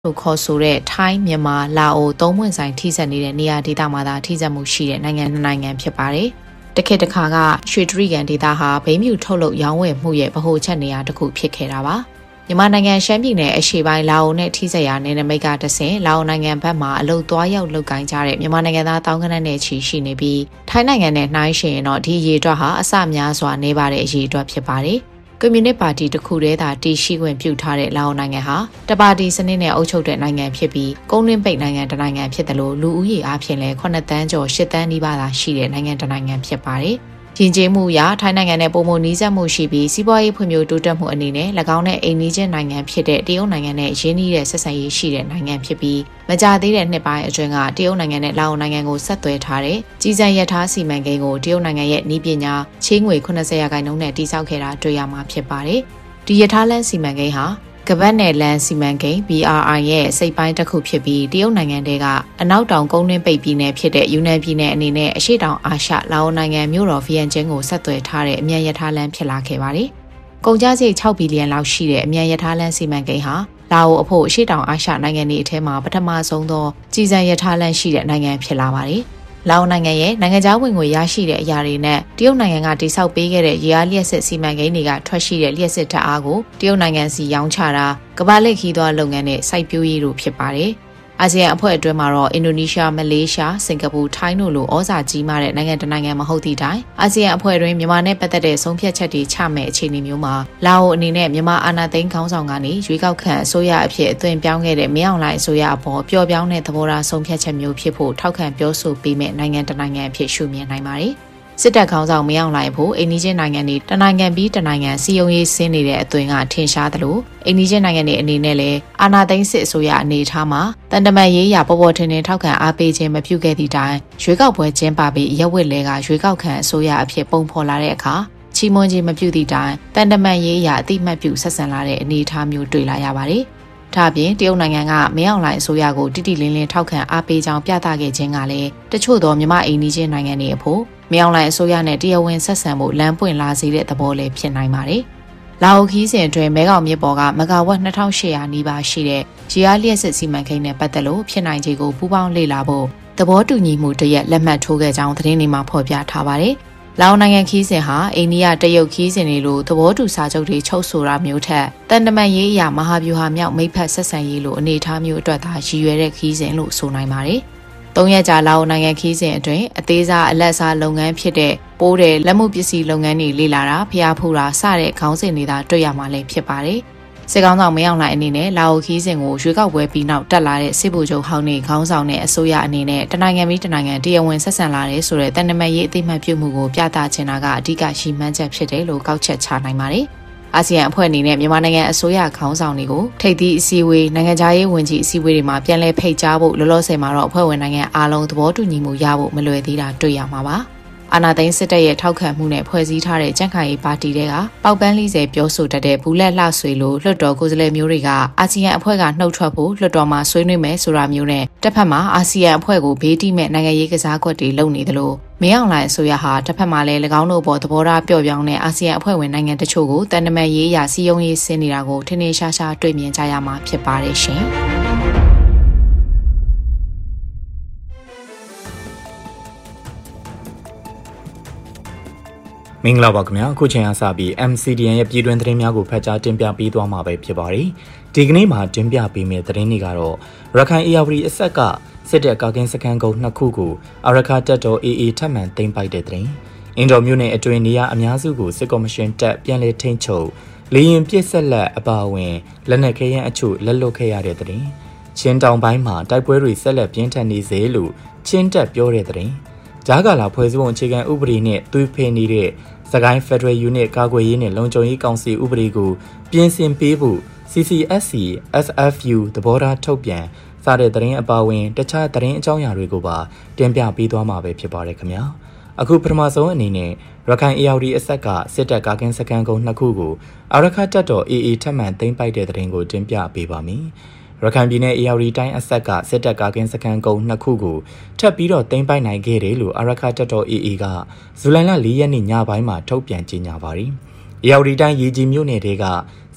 လို့ခေါ်ဆိုတဲ့ထိုင်းမြန်မာလာအိုသုံးပွင့်ဆိုင်ထိစပ်နေတဲ့နေရာဒေသမှာသာထိစပ်မှုရှိတဲ့နိုင်ငံဖြစ်ပါတယ်။တခေတ်တစ်ခါကရွှေတြိဂံဒေသဟာဘိန်းမြူထုတ်လုပ်ရောင်းဝယ်မှုရဲ့ဗဟိုချက်နေရာတစ်ခုဖြစ်ခဲ့တာပါ။မြန်မာနိုင်ငံရှမ်းပြည်နယ်အရှေ့ပိုင်းလာအိုနဲ့ထိစပ်ရာနယ်နိမိတ်ကတဆင့်လာအိုနိုင်ငံဘက်မှအလုပ်သွားရောက်လုပ်ကိုင်ကြတဲ့မြန်မာနိုင်ငံသားတောင်းကနက်နဲ့ချီရှိနေပြီးထိုင်းနိုင်ငံနဲ့နှိုင်းယှဉ်ရင်တော့ဒီရေအတွက်ဟာအဆများစွာနေပါတဲ့အရေအတွက်ဖြစ်ပါတယ်။ကွန်မြူနစ်ပါတီတစ်ခုတည်းသာတည်ရှိခွင့်ပြုထားတဲ့လာအိုနိုင်ငံဟာတပါတီစနစ်နဲ့အုပ်ချုပ်တဲ့နိုင်ငံဖြစ်ပြီးကုန်တွင်းပိတ်နိုင်ငံတစ်နိုင်ငံဖြစ်တယ်လို့လူဦးရေအပြင်လည်း9တန်းကျော်10တန်းနီးပါးသာရှိတဲ့နိုင်ငံတစ်နိုင်ငံဖြစ်ပါတယ်။ယဉ်ကျေးမှုအရထိုင်းနိုင်ငံနဲ့ပုံမနီးစပ်မှုရှိပြီးစီးပွားရေးဖွံ့ဖြိုးတိုးတက်မှုအနေနဲ့၎င်းနဲ့အိမ်နီးချင်းနိုင်ငံဖြစ်တဲ့တရုတ်နိုင်ငံနဲ့ရင်းနှီးတဲ့ဆက်ဆံရေးရှိတဲ့နိုင်ငံဖြစ်ပြီးမကြာသေးတဲ့နှစ်ပိုင်းအတွင်းကတရုတ်နိုင်ငံနဲ့လာအိုနိုင်ငံကိုဆက်သွယ်ထားတဲ့ကြီးစံရထားစီမံကိန်းကိုတရုတ်နိုင်ငံရဲ့နည်းပညာချေးငွေ80%နဲ့တိစောက်ခဲ့တာတွေ့ရမှာဖြစ်ပါတယ်။ဒီရထားလမ်းစီမံကိန်းဟာကပတ်နယ်လန်စီမံကိန်း BRI ရဲ့စိတ်ပိုင်းတစ်ခုဖြစ်ပြီးတရုတ်နိုင်ငံတဲကအနောက်တောင်ကုန်းတွင်းပိတ်ပြည်နယ်ဖြစ်တဲ့ယူနန်ပြည်နယ်အနေနဲ့အရှေ့တောင်အာရှလာအိုနိုင်ငံမြို့တော်ဗီယန်ကျင်းကိုဆက်သွယ်ထားတဲ့အမြန်ရထားလမ်းဖြစ်လာခဲ့ပါတယ်။ကုန်ကျစရိတ်6ဘီလီယံလောက်ရှိတဲ့အမြန်ရထားလမ်းစီမံကိန်းဟာလာအိုအဖို့အရှေ့တောင်အာရှနိုင်ငံတွေအထက်မှာပထမဆုံးသောကြီးစံရထားလမ်းရှိတဲ့နိုင်ငံဖြစ်လာပါတယ်။လာအိုနိုင်ငံရဲ့နိုင်ငံခြားဝင်ငွေရရှိတဲ့အရာတွေနဲ့တရုတ်နိုင်ငံကတိစောက်ပေးခဲ့တဲ့ရေအားလျှက်စစ်စီမံကိန်းတွေကထွက်ရှိတဲ့လျှက်စစ်ဓာတ်အားကိုတရုတ်နိုင်ငံစီရောင်းချတာကမ္ဘာလက်ခီးသွားလုပ်ငန်းနဲ့စိုက်ပျိုးရေးတို့ဖြစ်ပါတယ်။အာဆီယံအဖွဲ့အတွင်းမှာတော့အင်ဒိုနီးရှား၊မလေးရှား၊စင်ကာပူ၊ထိုင်းတို့လိုဩဇာကြီးမားတဲ့နိုင်ငံတစ်နိုင်ငံမဟုတ်သည့်တိုင်အာဆီယံအဖွဲ့တွင်မြန်မာနဲ့ပတ်သက်တဲ့ဆုံးဖြတ်ချက်တွေချမဲ့အခြေအနေမျိုးမှာလာအိုအနေနဲ့မြန်မာအာဏာသိမ်းခေါင်းဆောင်ကနေရွေးကောက်ခံအစိုးရအဖြစ်အသွင်ပြောင်းခဲ့တဲ့မင်းအောင်လှိုင်အစိုးရအပေါ်ပျော့ပြောင်းတဲ့သဘောထားဆုံးဖြတ်ချက်မျိုးဖြစ်ဖို့ထောက်ခံပြောဆိုပေးမဲ့နိုင်ငံတစ်နိုင်ငံအဖြစ်ရှုမြင်နိုင်ပါတယ်။စစ်တပ်ခေါင်းဆောင်မင်းအောင်လှိုင်ဖို့အိန္ဒိယနိုင်ငံတွေတနိုင်ငံပြီးတနိုင်ငံစီယုံရေးဆင်းနေတဲ့အသွင်ကထင်ရှားသလိုအိန္ဒိယနိုင်ငံတွေအနေနဲ့လည်းအာဏာသိမ်းစစ်အစိုးရအနေထားမှာတန်တမန်ရေးရာပေါ်ပေါ်ထင်ထင်ထောက်ခံအားပေးခြင်းမပြုခဲ့သည့်တိုင်ရွေးကောက်ပွဲကျင်းပပြီးရက်ဝက်လဲကရွေးကောက်ခံအစိုးရအဖြစ်ပုံဖော်လာတဲ့အခါချီးမွမ်းခြင်းမပြုသည့်တိုင်တန်တမန်ရေးရာအတိမတ်ပြုဆက်ဆံလာတဲ့အနေအထားမျိုးတွေ့လာရပါတယ်။ဒါ့အပြင်တရုတ်နိုင်ငံကမင်းအောင်လှိုင်အစိုးရကိုတိတိလင်းလင်းထောက်ခံအားပေးကြောင်းပြသခဲ့ခြင်းကလည်းတချို့သောမြန်မာအိန္ဒိယနိုင်ငံတွေအဖို့မင်းအောင်လှိုင်အစိုးရနဲ့တရားဝင်ဆက်ဆံမှုလမ်းပွင့်လာစေတဲ့သဘောလည်းဖြစ်နိုင်ပါတယ်။လာအိုခီးစဉ်အတွင်းမဲခေါင်မြစ်ပေါ်ကမဂါဝက်2800နီးပါးရှိတဲ့ဂျီအားလျှက်စစ်စီမံကိန်းနဲ့ပတ်သက်လို့ဖြစ်နိုင်ခြေကိုပူးပေါင်းလေ့လာဖို့သဘောတူညီမှုတရက်လက်မှတ်ထိုးခဲ့ကြောင်းသတင်းတွေမှာဖော်ပြထားပါတယ်။လာအိုနိုင်ငံခီးစဉ်ဟာအိန္ဒိယတရုတ်ခီးစဉ်တွေလိုသဘောတူစာချုပ်တွေချုပ်ဆိုတာမျိုးထက်တန်တမန်ရေးအရာမဟာဗျူဟာမြောက်မိတ်ဖက်ဆက်ဆံရေးလိုအနေအထားမျိုးအတွက်သာရည်ရွယ်တဲ့ခီးစဉ်လို့ဆိုနိုင်ပါတယ်။3ရက်ကြာလာအိုနိုင်ငံခီးစဉ်အတွင်းအသေးစားအလက်စားလုပ်ငန်းဖြစ်တဲ့ပိုးတဲ့လက်မှုပစ္စည်းလုပ်ငန်းတွေလေ့လာတာဖျားဖူးတာစတဲ့ခေါင်းစဉ်တွေသာတွေ့ရမှာလည်းဖြစ်ပါတယ်။စစ်ကောင်ဆောင်မင်းအောင်လှိုင်အနေနဲ့လာအိုခီးစဉ်ကိုရွေးကောက်ပွဲပြီးနောက်တက်လာတဲ့စစ်ဗိုလ်ချုပ်ဟောင်းတွေခေါင်းဆောင်တဲ့အစိုးရအနေနဲ့တနိုင်ငံပြီးတနိုင်ငံတရားဝင်ဆက်ဆံလာတဲ့ဆိုတဲ့တန်တမန်ရေးအသိမှတ်ပြုမှုကိုပြသချင်တာကအဓိကရှိမှန်းချက်ဖြစ်တယ်လို့ကောက်ချက်ချနိုင်ပါတယ်။အာဆီယံအဖွဲ့အနေနဲ့မြန်မာနိုင်ငံအစိုးရခေါင်းဆောင်တွေကိုထိပ်သီးအစည်းအဝေးနိုင်ငံခြားရေးဝန်ကြီးအစည်းအဝေးတွေမှာပြန်လည်ဖိတ်ကြားဖို့လောလောဆယ်မှာတော့အဖွဲ့ဝင်နိုင်ငံအားလုံးသဘောတူညီမှုရဖို့မလွယ်သေးတာတွေ့ရမှာပါ။အာဏာသိမ်းစစ်တပ်ရဲ့ထောက်ခံမှုနဲ့ဖွဲ့စည်းထားတဲ့ကြံ့ခိုင်ရေးပါတီတွေကပေါက်ပန်း40ပြောဆိုတတ်တဲ့ဘူးလက်လှဆွေလိုလွှတ်တော်ကိုယ်စားလှယ်မျိုးတွေကအာဆီယံအဖွဲ့ကနှုတ်ထွက်ဖို့လွှတ်တော်မှာဆွေးနွေးမယ်ဆိုတာမျိုးနဲ့တစ်ဖက်မှာအာဆီယံအဖွဲ့ကိုဘေးတိမဲ့နိုင်ငံရေးကစားကွက်တွေလုပ်နေသလိုမင်းအောင်လှိုင်အစိုးရဟာတစ်ဖက်မှာလည်း၎င်းတို့ပေါ်သဘောထားပျော့ပြောင်းတဲ့အာဆီယံအဖွဲ့ဝင်နိုင်ငံတချို့ကိုတန်တမန်ရေးရာစီယုံရေးဆင်းနေတာကိုထင်ထင်ရှားရှားတွေ့မြင်ကြရမှာဖြစ်ပါတယ်ရှင်။မင်္ဂလာပါခင်ဗျာအခုချိန်အစပြီး MCDN ရဲ့ပြည်တွင်းသတင်းများကိုဖတ်ကြားတင်ပြပေးသွားမှာပဲဖြစ်ပါတယ်ဒီကနေ့မှာတင်ပြပေးမယ့်သတင်းတွေကတော့ရခိုင် AR အဆက်ကစစ်တပ်ကာကင်းစခန်းကုန်း2ခုကိုအာရခတပ်တော် AA ထပ်မံသိမ်းပိုက်တဲ့သတင်းအင်ဒိုမြို့နယ်အတွင်းနေရာအများစုကိုစစ်ကော်မရှင်တပ်ပြန်လည်ထိန်းချုပ်လေရင်ပစ်ဆက်လက်အပါအဝင်လက်နက်ခဲယမ်းအချို့လက်လွတ်ခဲ့ရတဲ့သတင်းချင်းတောင်ပိုင်းမှာတိုက်ပွဲတွေဆက်လက်ပြင်းထန်နေစေလို့ချင်းတပ်ပြောတဲ့သတင်းဂျာကာလာဖွဲ့စည်းပုံအခြေခံဥပဒေနဲ့သွေးဖယ်နေတဲ့စကိုင်း Federal Unit ကာကွယ်ရေးနဲ့လုံခြုံရေးကောင်စီဥပဒေကိုပြင်ဆင်ပေးဖို့ CCSC SFU သဘောထားထုတ်ပြန်စတဲ့သတင်းအပါအဝင်တခြားသတင်းအကြောင်းအရာတွေကိုပါတင်ပြပေးသွားမှာပဲဖြစ်ပါတယ်ခင်ဗျာအခုပထမဆုံးအနေနဲ့ရခိုင် AR အဆက်ကစစ်တပ်ကာကင်းစခန်းကုန်း2ခုကိုအာရခတပ်တော် AA ထပ်မံသိမ်းပိုက်တဲ့သတင်းကိုတင်ပြပေးပါမယ်ရခိုင်ပြည်နယ် AR တိုင်းအဆက်ကစစ်တပ်ကာကင်းစခန်းကုန်း2ခုကိုထပ်ပြီးတော့သိမ်းပိုက်နိုင်ခဲ့တယ်လို့အာရခတပ်တော် AA ကဇူလိုင်လ4ရက်နေ့ညပိုင်းမှာထုတ်ပြန်ကြေညာပါတယ်။ AR တိုင်းရေကြီးမြို့နယ်တွေကစ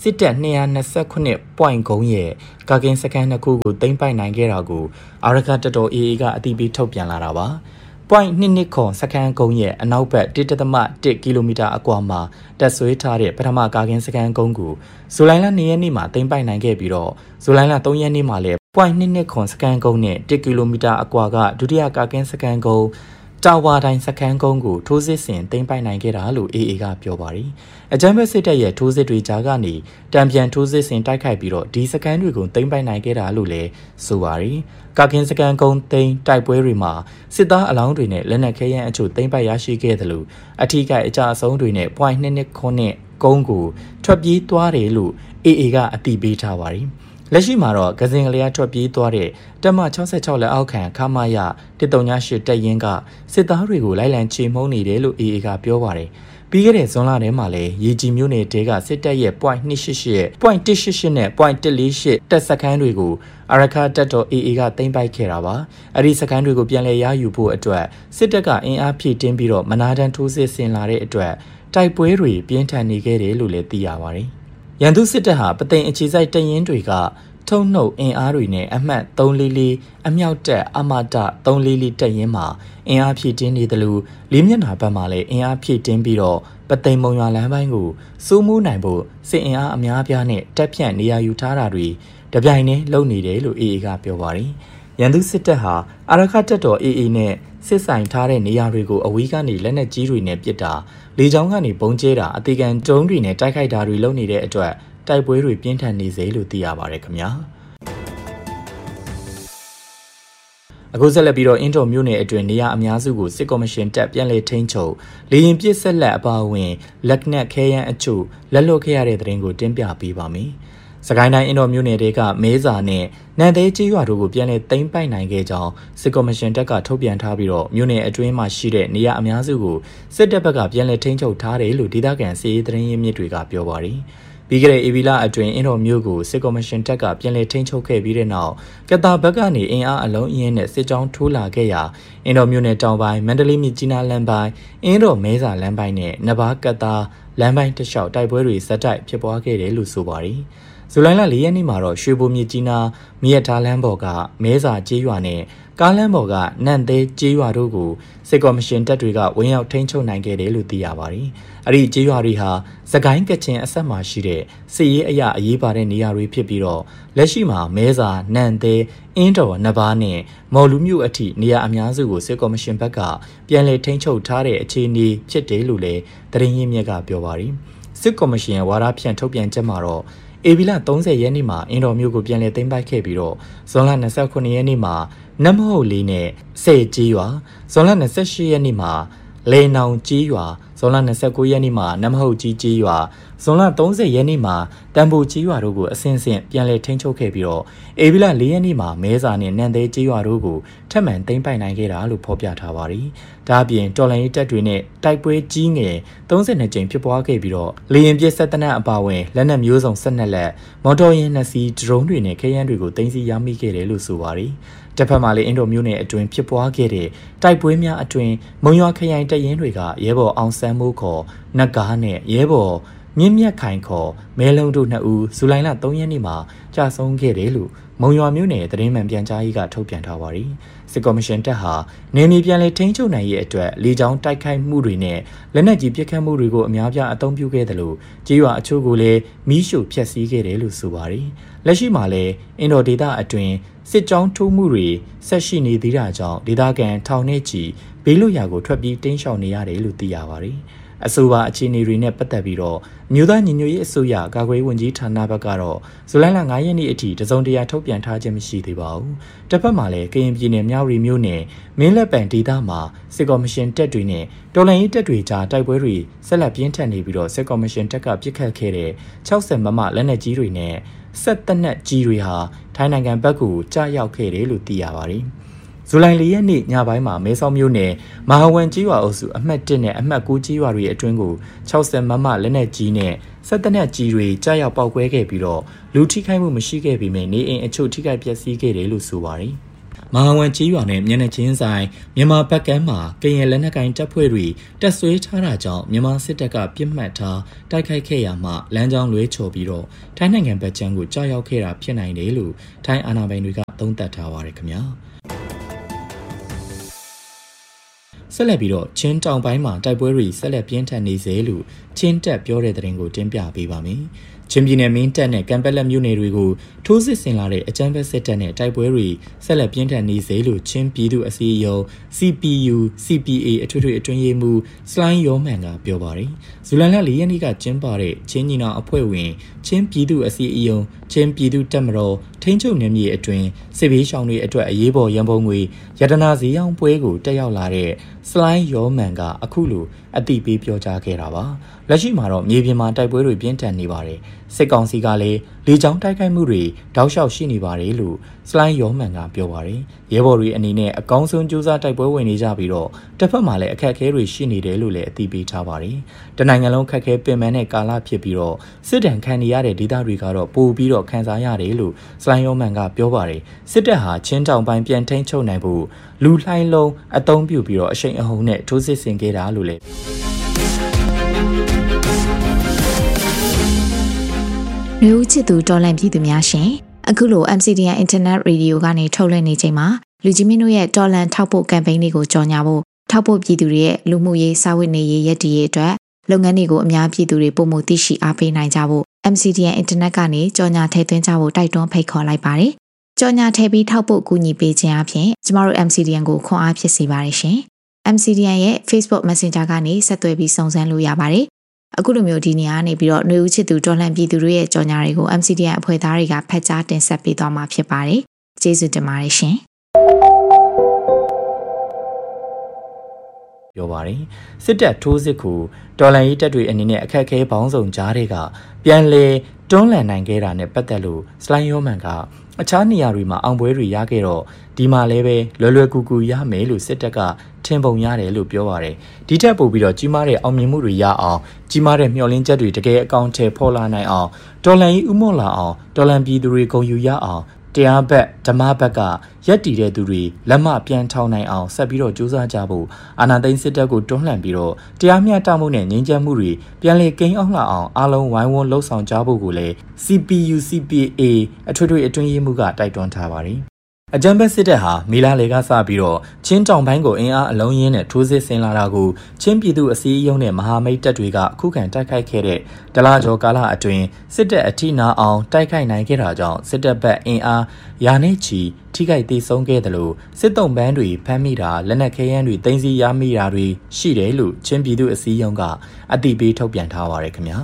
စစ်တပ်229 point ကုန်းရဲ့ကာကင်းစခန်းနှစ်ခုကိုသိမ်းပိုက်နိုင်ခဲ့တာကိုအာရခတပ်တော် AA ကအတည်ပြုထုတ်ပြန်လာတာပါpoint 2ခွန်စခန်းကုန်းရဲ့အနောက်ဘက်1.1 ကီလိုမီတာအကွာမှာတက်ဆွဲထားတဲ့ပထမကာကင်းစခန်းကုန်းကိုဇူလိုင်လ2ရက်နေ့မှာသိမ်းပိုက်နိုင်ခဲ့ပြီးတော့ဇူလိုင်လ3ရက်နေ့မှာလည်း point 2ခွန်စခန်းကုန်းနဲ့1ကီလိုမီတာအကွာကဒုတိယကာကင်းစခန်းကုန်းတာဝါတိုင်းစခန်းကုန်းကိုထိုးစစ်ဆင်သိမ်းပိုက်နိုင်ခဲ့တာလို့ AA ကပြောပါတယ်။အကြမ်းဖက်စစ်တပ်ရဲ့ထိုးစစ်တွေကြားကနေတံပြန်ထိုးစစ်ဆင်တိုက်ခိုက်ပြီးတော့ဒီစခန်းတွေကိုသိမ်းပိုက်နိုင်ခဲ့တာလို့လည်းဆိုပါတယ်။ကာကင်းစခန်းကုန်းသိမ်းတိုက်ပွဲတွေမှာစစ်သားအလောင်းတွေနဲ့လက်နက်ခဲယမ်းအချို့သိမ်းပိုက်ရရှိခဲ့တယ်လို့အထူးကအကြအဆုံးတွေနဲ့ point 2ခွန်းနဲ့ကုန်းကိုထွက်ပြေးသွားတယ်လို့ AA ကအတည်ပြုထားပါတယ်။လက်ရှိမှာတော့ကစင်ကလေးထွက်ပြေးသွားတဲ့တပ်မ66လက်အောက်ခံခမာရ138တပ်ရင်းကစစ်သားတွေကိုလိုက်လံချေမှုန်းနေတယ်လို့ AA ကပြောပါတယ်။ပြီးခဲ့တဲ့ဇွန်လထဲမှာလည်းရေကြီးမြို့နယ်တဲကစစ်တပ်ရဲ့ point 288 point 188နဲ့ point 148တပ်စခန်းတွေကိုအာရခတပ်တော် AA ကသိမ်းပိုက်ခဲ့တာပါ။အဲဒီစခန်းတွေကိုပြန်လည်ရယူဖို့အတွက်စစ်တပ်ကအင်အားဖြည့်တင်းပြီးတော့မနာတမ်းထိုးစစ်ဆင်လာတဲ့အတွက်တိုက်ပွဲတွေပြင်းထန်နေခဲ့တယ်လို့လည်းသိရပါတယ်။ရန်သူစစ်တပ်ဟာပသိမ်အခြေစိုက်တပ်ရင်းတွေကထုံနှုတ်အင်အားတွေနဲ့အမှတ်344အမြောက်တပ်အမတ344တပ်ရင်းမှာအင်အားဖြည့်တင်းနေတယ်လို့လေးမျက်နှာဘက်မှာလည်းအင်အားဖြည့်တင်းပြီးတော့ပသိမ်မုံရွာလမ်းပိုင်းကိုစိုးမိုးနိုင်ဖို့စစ်အင်အားအများပြားနဲ့တပ်ဖြန့်နေရာယူထားတာတွေတပြိုင်တည်းလုပ်နေတယ်လို့ AA ကပြောပါတယ်။ရန်သူစစ်တပ်ဟာအာရခတပ်တော် AA နဲ့စစ်ဆိုင်ထားတဲ့နေရာတွေကိုအဝေးကနေလက်နက်ကြီးတွေနဲ့ပစ်တာလေကြောင်းကနေပုံကျဲတာအသေးခံဒုံးတွေနဲ့တိုက်ခိုက်တာတွေလုပ်နေတဲ့အတွက်တိုက်ပွဲတွေပြင်းထန်နေစေလို့သိရပါတယ်ခင်ဗျာအခုဆက်လက်ပြီးတော့အင်တော်မြို့နယ်အတွင်းနေရာအများစုကိုစစ်ကော်မရှင်တပ်ပြန်လည်ထိန်းချုပ်လေရင်ပြစ်ဆက်လက်အပါအဝင်လက်နက်ခဲယမ်းအချို့လက်လွတ်ခဲ့ရတဲ့တဲ့ရင်ကိုတင်ပြပေးပါမယ်စကိုင်းတိုင်းအင်တော်မြို့နယ်တွေကမဲစာနဲ့နန်သေးကြီးရွာတို့ကိုပြန်လည်သိမ်းပိုက်နိုင်ခဲ့ကြောင်းစစ်ကော်မရှင်တပ်ကထုတ်ပြန်ထားပြီးတော့မြို့နယ်အတွင်းမှာရှိတဲ့နေရာအများစုကိုစစ်တပ်ဘက်ကပြန်လည်ထိန်းချုပ်ထားတယ်လို့ဒေသခံစစ်ရေးသတင်းရင်းမြစ်တွေကပြောပါတယ်ပြီးခဲ့တဲ့ဧပြီလအတွင်းအင်တော်မြို့ကိုစစ်ကော်မရှင်တပ်ကပြန်လည်ထိန်းချုပ်ခဲ့ပြီးတဲ့နောက်ကတာဘက်ကနေအင်အားအလုံးအင်းနဲ့စစ်ကြောင်းထိုးလာခဲ့ရာအင်တော်မြို့နယ်တောင်ပိုင်းမန္တလေးမြစ်ကြီးနားလမ်းပိုင်းအင်တော်မဲစာလမ်းပိုင်းနဲ့နဘာကတာလမ်းပိုင်းတလျှောက်တိုက်ပွဲတွေဇက်တိုက်ဖြစ်ပွားခဲ့တယ်လို့ဆိုပါတယ်ဇူလိုင်လ4ရက်နေ့မှာတော့ရွှေဘိုမြစ်ကြီးနားမြစ်ထားလမ်းပေါ်ကမဲစာကျေးရွာနဲ့ကားလမ်းပေါ်ကနန့်သေးကျေးရွာတို့ကိုစစ်ကော်မရှင်တပ်တွေကဝင်ရောက်ထိန်းချုပ်နိုင်ခဲ့တယ်လို့သိရပါတယ်။အဲ့ဒီကျေးရွာတွေဟာစကိုင်းကချင်အဆက်မှာရှိတဲ့စစ်ရေးအရာအရေးပါတဲ့နေရာတွေဖြစ်ပြီးတော့လက်ရှိမှာမဲစာနန့်သေးအင်းတော်နဘာနဲ့မော်လူမြို့အထိနေရာအများစုကိုစစ်ကော်မရှင်ဘက်ကပြန်လည်ထိန်းချုပ်ထားတဲ့အခြေအနေဖြစ်တယ်လို့လည်းသတင်းရင်းမြစ်ကပြောပါတယ်။စစ်ကော်မရှင်ဝါဒဖြန့်ထုတ်ပြန်ချက်မှာတော့ဧပြီလ30ရက်နေ့မှာအင်တော်မျိုးကိုပြန်လည်သိမ်းပိုက်ခဲ့ပြီးတော့ဇွန်လ29ရက်နေ့မှာနတ်မဟုတ်လေးနဲ့ဆယ်ကြီးရွာဇွန်လ28ရက်နေ့မှာလေနောင်ကြီးရွာဇွန်လ29ရက်နေ့မှာနတ်မဟုတ်ကြီးကြီးရွာဇွန်လ30ရက်နေ့မှာတန်ဖိုကြီးရွာတို့ကိုအစဉ်စဉ်ပြန်လည်ထိန်းချုပ်ခဲ့ပြီးတော့ဧပြီလ4ရက်နေ့မှာမဲစာနဲ့နန်သေးကြီးရွာတို့ကိုထပ်မံသိမ်းပိုက်နိုင်ခဲ့တာလို့ဖော်ပြထားပါတယ်။ဒါအပြင်တော်လိုင်းတပ်တွေနဲ့တိုက်ပွဲကြီးငယ်32ကြိမ်ဖြစ်ပွားခဲ့ပြီးတော့လေရင်ပြစ်ဆက်တနက်အပါအဝင်လက်နက်မျိုးစုံ12လက်မော်တော်ယာဉ်2စီးဒရုန်းတွေနဲ့ခဲယမ်းတွေကိုသိမ်းဆည်းရမိခဲ့တယ်လို့ဆိုပါတယ်။တစ်ဖက်မှာလည်းအင်ဒိုမျိုးနယ်အတွင်းဖြစ်ပွားခဲ့တဲ့တိုက်ပွဲများအတွင်းမုံရွာခရိုင်တပ်ရင်းတွေကရဲဘော်အောင်ဆန်းမိုးခေါ်နတ်ကားနဲ့ရဲဘော်မြင့်မြတ်ခိုင်ခေါ်မဲလုံးတို့2ဦးဇူလိုင်လ3ရက်နေ့မှာကြာဆုံးခဲ့တယ်လို့မုံရွာမြို့နယ်သတင်းမှန်ပြန်ကြားရေးကထုတ်ပြန်ထားပါတယ်။စစ်ကော်မရှင်တပ်ဟာနေမြေပြန်လည်ထိန်းချုပ်နိုင်ရေးအတွက်လေကြောင်းတိုက်ခိုက်မှုတွေနဲ့လက်နက်ကြီးပစ်ခတ်မှုတွေကိုအများပြားအသုံးပြုခဲ့တယ်လို့ကြေးရွာအချို့ကိုလည်းမီးရှို့ဖျက်ဆီးခဲ့တယ်လို့ဆိုပါတယ်။လက်ရှိမှာလည်းအင်ဒိုဒေတာအတွင်းစစ်ကြောင်းထိုးမှုတွေဆက်ရှိနေသေးတာကြောင့်ဒေသခံထောင်နဲ့ချီဘေးလွတ်ရာကိုထွက်ပြေးတင်းရှောင်နေရတယ်လို့သိရပါတယ်။အဆိုပါအခြေအနေတွေနဲ့ပတ်သက်ပြီးတော့မြို့သားညီညွတ်ရေးအစိုးရကာကွယ်ရေးဝန်ကြီးဌာနဘက်ကတော့ဇူလိုင်လ9ရက်နေ့အထိတစုံတရာထုတ်ပြန်ထားခြင်းမရှိသေးပါဘူး။တစ်ဖက်မှာလည်းကရင်ပြည်နယ်မြောက်ရီမြို့နယ်မင်းလက်ပံဒေသမှာစစ်ကော်မရှင်တပ်တွေနဲ့တော်လှန်ရေးတပ်တွေကြားတိုက်ပွဲတွေဆက်လက်ပြင်းထန်နေပြီးတော့စစ်ကော်မရှင်တပ်ကပစ်ခတ်ခဲ့တဲ့60မမလက်နက်ကြီးတွေနဲ့ဆက်တနက်ကြီးတွေဟာထိုင်းနိုင်ငံဘက်ကိုကြားရောက်ခဲ့တယ်လို့သိရပါတယ်။ဇူလိုင်4ရက်နေ့ညပိုင်းမှာမဲဆောက်မြို့နယ်မဟာဝန်ကြီးရွာအုပ်စုအမှတ်1နဲ့အမှတ်9ကြီးရွာတွေအတွင်းကို60မမလက်နက်ကြီးနဲ့ဆက်တနက်ကြီးတွေကြားရောက်ပေါက်ကွဲခဲ့ပြီးတော့လူထိခိုက်မှုမရှိခဲ့ပေမဲ့နေအိမ်အချို့ထိခိုက်ပျက်စီးခဲ့တယ်လို့ဆိုပါတယ်။မဟာဝန်ကြီးရွာနဲ့မျက်နှာချင်းဆိုင်မြန်မာဘက်ကမ်းမှာကရင်လက်နက်ကိုင်တပ်ဖွဲ့တွေတပ်ဆွဲထားတာကြောင့်မြန်မာစစ်တပ်ကပြစ်မှတ်ထားတိုက်ခိုက်ခဲ့ရမှလမ်းကြောင်းလွဲချော်ပြီးတော့ထိုင်းနိုင်ငံဘက်ခြမ်းကိုကြားရောက်ခဲ့တာဖြစ်နိုင်တယ်လို့ထိုင်းအာဏာပိုင်တွေကသုံးသပ်ထားပါတယ်ခင်ဗျာဆက်လက်ပြီးတော့ချင်းတောင်ပိုင်းမှာတိုက်ပွဲတွေဆက်လက်ပြင်းထန်နေစေလို့ချင်းတက်ပြောတဲ့သတင်းကိုတင်ပြပေးပါမယ်ချင်းပြည်နယ်မင်းတပ်နဲ့ကံပက်လက်မြို့နယ်တွေကိုထိုးစစ်ဆင်လာတဲ့အကြမ်းဖက်စစ်တပ်နဲ့တိုက်ပွဲတွေဆက်လက်ပြင်းထန်နေစေလို့ချင်းပြည်သူအစည်းအရုံး CPU CPA အထွေထွေအတွင်းရေးမှူးစလိုင်းယောမန်ကပြောပါတယ်ဇူလိုင်လ 4 ရက်နေ့ကကျင်းပတဲ့ချင်းညီနောင်အဖွဲ့ဝင်ချင်းပြည်သူအစည်းအရုံးချင်းပြည်သူတပ်မတော်ထိန်းချုပ်နယ်မြေအတွင်းစစ်ဘေးရှောင်တွေအတွက်အရေးပေါ်ရန်ပုံငွေရတနာဈေးရောင်းပွဲကိုတက်ရောက်လာတဲ့စလိုင်းယောမန်ကအခုလိုအသိပေးပြောကြားခဲ့တာပါလက်ရှိမှာတော့မြေပြင်မှာတိုက်ပွဲတွေပြင်းထန်နေပါတယ်စစ်ကောင်စီကလည်းလေကြောင်းတိုက်ခိုက်မှုတွေတောက်လျှောက်ရှိနေပါတယ်လို့စလိုင်းယောမန်ကပြောပါတယ်ရဲဘော်တွေအနေနဲ့အကောင်းဆုံးကြိုးစားတိုက်ပွဲဝင်နေကြပြီးတော့တစ်ဖက်မှာလည်းအခက်အခဲတွေရှိနေတယ်လို့လည်းအသိပေးထားပါတယ်တနိုင်ငံလုံးခက်ခဲပင်ပန်းတဲ့ကာလဖြစ်ပြီးတော့စစ်တမ်းခံနေရတဲ့ဒေသတွေကတော့ပိုပြီးတော့ခံစားရတယ်လို့စလိုင်းယောမန်ကပြောပါတယ်စစ်တပ်ဟာချင်းတောင်ပိုင်းပြန်ထိန်းချုပ်နိုင်ဖို့လူလှိုင်းလုံးအသုံးပြုပြီးတော့အရှိန်အဟုန်နဲ့ထိုးစစ်ဆင်ခဲ့တာလို့လည်းမျိုးချစ်သူတော်လန့်ပြည်သူများရှင်အခုလို MCDN Internet Radio ကနေထုတ်လွှင့်နေချိန်မှာလူကြီးမင်းတို့ရဲ့တော်လန့်ထောက်ပို့ကမ်ပိန်းတွေကိုကြော်ညာဖို့ထောက်ပို့ပြည်သူတွေရဲ့လူမှုရေးစာဝတ်နေရေးရည်တည်ရေးအတွက်လုပ်ငန်းတွေကိုအများပြည်သူတွေပုံမှုသိရှိအားပေးနိုင်ကြဖို့ MCDN Internet ကနေကြော်ညာထည့်သွင်းကြဖို့တိုက်တွန်းဖိတ်ခေါ်လိုက်ပါတယ်ကြော်ညာထည့်ပြီးထောက်ပို့ကူညီပေးခြင်းအပြင်ကျမတို့ MCDN ကိုခွန်အားဖြစ်စေပါတယ်ရှင် MCDN ရဲ့ Facebook Messenger ကနေဆက်သွယ်ပြီးစုံစမ်းလို့ရပါတယ်အခုလိုမျိုးဒီနေရာနေပြီးတော့ຫນွေဦးချစ်သူတော်လှန်ပြည်သူတို့ရဲ့ကြော်ညာတွေကို MCDN အဖွဲ့သားတွေကဖတ်ကြားတင်ဆက်ပေးသွားမှာဖြစ်ပါတယ်။ကျေးဇူးတင်ပါတယ်ရှင်။ပြောပါတယ်။စစ်တပ်ထိုးစစ်ကိုတော်လှန်ရေးတပ်တွေအနေနဲ့အခက်အခဲပေါင်းစုံကြားတွေကပြန်လေတွန်းလှန်နိုင်ခဲ့တာနဲ့ပတ်သက်လို့စလိုင်းယောမန်ကအခြားနေရာတွေမှာအောင်ပွဲတွေရခဲ့တော့ဒီမှာလည်းပဲလွယ်လွယ်ကူကူရမယ်လို့စစ်တပ်ကထင်ပုံရတယ်လို့ပြောပါတယ်ဒီထက်ပိုပြီးတော့ကြီးမားတဲ့အောင်မြင်မှုတွေရအောင်ကြီးမားတဲ့မျှော်လင့်ချက်တွေတကယ်အကောင့်ထဲပေါ်လာနိုင်အောင်တော်လှန်ရေးဥမော့လာအောင်တော်လှန်ပြည်သူတွေဂုဏ်ယူရအောင်တရားဘက်ဓမ္မဘက်ကရက်တည်တဲ့သူတွေလက်မပြန်ထောင်နိုင်အောင်ဆက်ပြီးတော့ကြိုးစားကြဖို့အာဏာသိမ်းစစ်တပ်ကိုတွန်းလှန်ပြီးတော့တရားမျှတမှုနဲ့ငြိမ်းချမ်းမှုတွေပြန်လည်ကိန်းအောင်လာအောင်အားလုံးဝိုင်းဝန်းလှုပ်ဆောင်ကြဖို့ကိုလည်း CPU CPA အထွေထွေအတွင်းရေးမှူးကတိုက်တွန်းထားပါတယ်အကြမ်းဖက်စစ်တပ်ဟာမီလာလေကစပြီးတော့ချင်းတောင်ပိုင်းကိုအင်အားအလုံးရင်းနဲ့ထိုးစစ်ဆင်လာတာကိုချင်းပြည်သူအစည်းအရုံးနဲ့မဟာမိတ်တပ်တွေကအခုခံတိုက်ခိုက်ခဲ့တဲ့ဒလကျော်ကာလအတွင်းစစ်တပ်အထိနာအောင်တိုက်ခိုက်နိုင်ခဲ့တာကြောင့်စစ်တပ်ဘက်အင်အားရာနဲ့ချီထိခိုက်သေးဆုံးခဲ့တယ်လို့စစ်တုံးပန်းတွေဖမ်းမိတာလက်နက်ခဲယမ်းတွေတင်စီရမိတာတွေရှိတယ်လို့ချင်းပြည်သူအစည်းအရုံးကအသိပေးထုတ်ပြန်ထားပါတယ်ခင်ဗျာ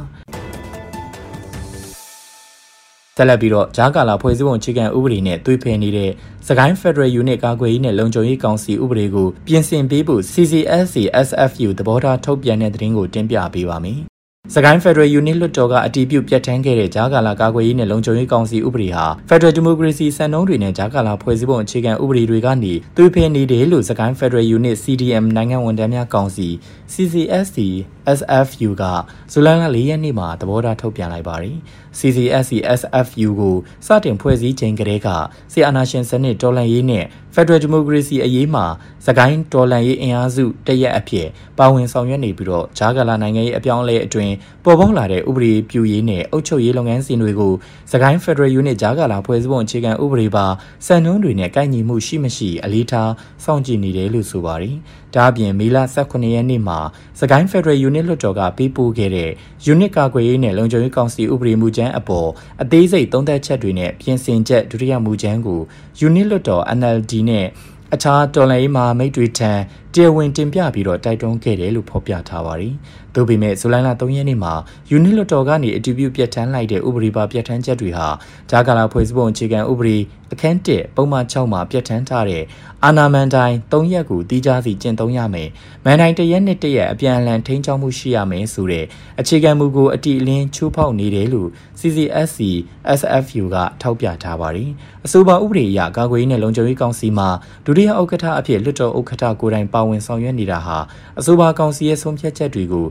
ဆက်လက်ပြီးတော့ဂျာကာလာဖွဲ့စည်းပုံအခြေခံဥပဒေနဲ့သွေးဖယ်နေတဲ့စကိုင်း Federal Unit ကာကွယ်ရေးနဲ့လုံခြုံရေးကောင်စီဥပဒေကိုပြင်ဆင်ပေးဖို့ CCSC SFU သဘောထားထုတ်ပြန်တဲ့သတင်းကိုတင်ပြပေးပါမယ်။စကိုင်း Federal Unit လွှတ်တော်ကအတည်ပြုပြဋ္ဌာန်းခဲ့တဲ့ဂျာကာလာကာကွယ်ရေးနဲ့လုံခြုံရေးကောင်စီဥပဒေဟာ Federal Democracy စံနှုန်းတွေနဲ့ဂျာကာလာဖွဲ့စည်းပုံအခြေခံဥပဒေတွေကနေသွေးဖယ်နေတယ်လို့စကိုင်း Federal Unit CDM နိုင်ငံဝန်ထမ်းများကောင်စီ CCSC SFU ကဇူလိုင်လ 4 ရက်နေ့မှာသဘောထားထုတ်ပြန်လိုက်ပါတယ်။ CCSC SFU ကိုစတင်ဖွဲ့စည်းချိန်ကတည်းကစစ်အာဏာရှင်စနစ်တော်လှန်ရေးနဲ့ Federal Democracy အရေးမှာစကိုင်းတော်လှန်ရေးအင်အားစုတရက်အဖြစ်ပါဝင်ဆောင်ရွက်နေပြီးတော့ဂျာကာလာနိုင်ငံရေးအပြောင်းအလဲအတွင်းပေါ်ပေါက်လာတဲ့ဥပဒေပြုရေးနဲ့အုပ်ချုပ်ရေးလုပ်ငန်းစဉ်တွေကိုစကိုင်း Federal Unit ဂျာကာလာဖွဲ့စည်းပုံအခြေခံဥပဒေပါစံနှုန်းတွေနဲ့ကိုက်ညီမှုရှိမရှိအလေးထားစောင့်ကြည့်နေတယ်လို့ဆိုပါတယ်။ဒါအပြင်မေလ 18 ရက်နေ့မှာစကိုင်း Federal Unit လွှတ်တော်ကပေးပို့ခဲ့တဲ့ Unit ကာကွယ်ရေးနဲ့လုံခြုံရေးကောင်စီဥပဒေမူကြမ်းအပေါ်အသေးစိတ်သုံးသပ်ချက်တွေနဲ့ပြင်ဆင်ချက်ဒုတိယမူကြမ်းကို Unit လွှတ်တော် NLD နဲ့အခြားတော်လှန်ရေးမဟာမိတ်တွေထံတရားဝင်တင်ပြပြီးတော့တိုက်တွန်းခဲ့တယ်လို့ဖော်ပြထားပါတယ်။သို့ပေမဲ့ဇူလိုင်လ 3 ရက်နေ့မှာ Unit လွှတ်တော်ကနေအတည်ပြုပြဋ္ဌာန်းလိုက်တဲ့ဥပဒေပါပြဋ္ဌာန်းချက်တွေဟာဂျာကာလာဖွဲ့စည်းပုံအခြေခံဥပဒေအခန်း 1ပုံမှန် 6မှာပြဋ္ဌာန်းထားတဲ့အာဏာမန်တိုင်း3ရက်ကိုတီးခြားစီကျင့်သုံးရမယ်။မန်တိုင်း1ရက်နဲ့1ရက်အပြန်အလှန်ထိန်းချုပ်မှုရှိရမယ်ဆိုတဲ့အခြေခံမူကိုအတိအလင်းချိုးဖောက်နေတယ်လို့ CCSC SFU ကထောက်ပြထားပါတယ်။အဆိုပါဥပဒေအရကာကွယ်ရေးနဲ့လုံခြုံရေးကောင်စီမှာဒုတိယဥက္ကဋ္ဌအဖြစ်လွှတ်တော်ဥက္ကဋ္ဌကိုယ်တိုင်ပါဝင်ဆောင်ရွက်နေတာဟာအဆိုပါကောင်စီရဲ့ဆုံးဖြတ်ချက်တွေကို